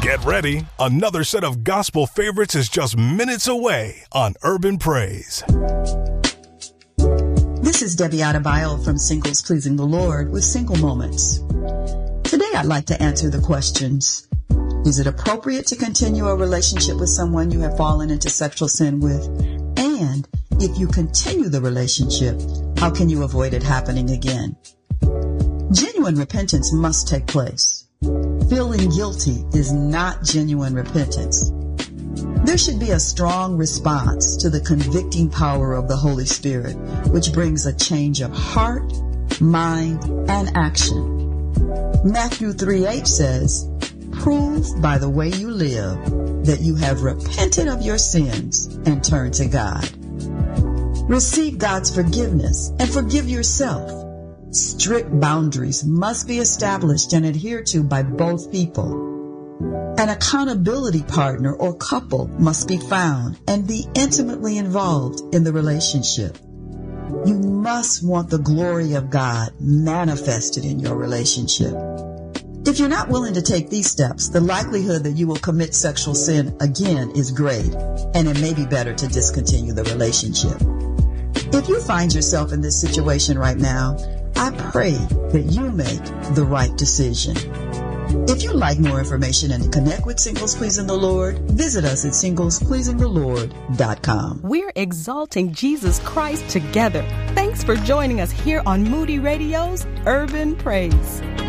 Get ready. Another set of gospel favorites is just minutes away on Urban Praise. This is Debbie Adebayo from Singles Pleasing the Lord with Single Moments. Today I'd like to answer the questions. Is it appropriate to continue a relationship with someone you have fallen into sexual sin with? And if you continue the relationship, how can you avoid it happening again? Genuine repentance must take place. Feeling guilty is not genuine repentance. There should be a strong response to the convicting power of the Holy Spirit, which brings a change of heart, mind, and action. Matthew 3:8 says, "Prove by the way you live that you have repented of your sins and turned to God." Receive God's forgiveness and forgive yourself. Strict boundaries must be established and adhered to by both people. An accountability partner or couple must be found and be intimately involved in the relationship. You must want the glory of God manifested in your relationship. If you're not willing to take these steps, the likelihood that you will commit sexual sin again is great, and it may be better to discontinue the relationship. If you find yourself in this situation right now, I pray that you make the right decision. If you'd like more information and to connect with Singles Pleasing the Lord, visit us at singlespleasingthelord.com. We're exalting Jesus Christ together. Thanks for joining us here on Moody Radio's Urban Praise.